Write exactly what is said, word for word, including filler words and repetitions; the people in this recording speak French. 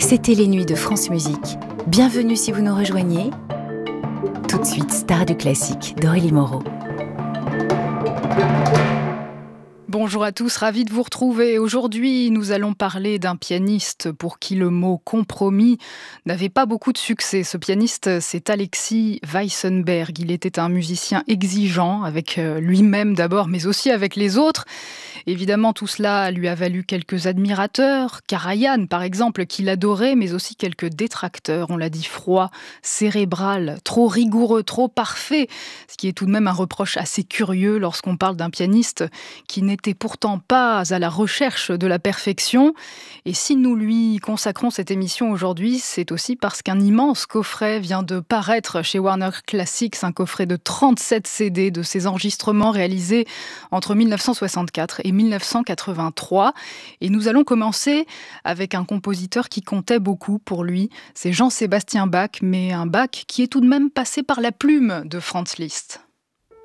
C'était les nuits de France Musique. Bienvenue si vous nous rejoignez. Tout de suite, star du classique d'Aurélie Moreau. Bonjour à tous, ravi de vous retrouver. Aujourd'hui, nous allons parler d'un pianiste pour qui le mot compromis n'avait pas beaucoup de succès. Ce pianiste, c'est Alexis Weissenberg. Il était un musicien exigeant avec lui-même d'abord, mais aussi avec les autres. Évidemment, tout cela lui a valu quelques admirateurs, Karajan par exemple, qu'il adorait, mais aussi quelques détracteurs. On l'a dit froid, cérébral, trop rigoureux, trop parfait, ce qui est tout de même un reproche assez curieux lorsqu'on parle d'un pianiste qui n'était pourtant pas à la recherche de la perfection. Et si nous lui consacrons cette émission aujourd'hui, c'est aussi parce qu'un immense coffret vient de paraître chez Warner Classics, un coffret de trente-sept C D de ses enregistrements réalisés entre mille neuf cent soixante-quatre et mille neuf cent quatre-vingt-trois. Et nous allons commencer avec un compositeur qui comptait beaucoup pour lui. C'est Jean-Sébastien Bach, mais un Bach qui est tout de même passé par la plume de Franz Liszt.